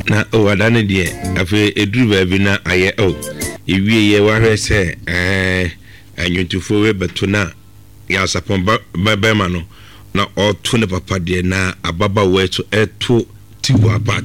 na o adane de afi eduru ba bi na aye o ewie ye wa hwe se anwentufo we beto na ya sapon ba ma no na oto ne papa de na ababa we to eto tiwo apart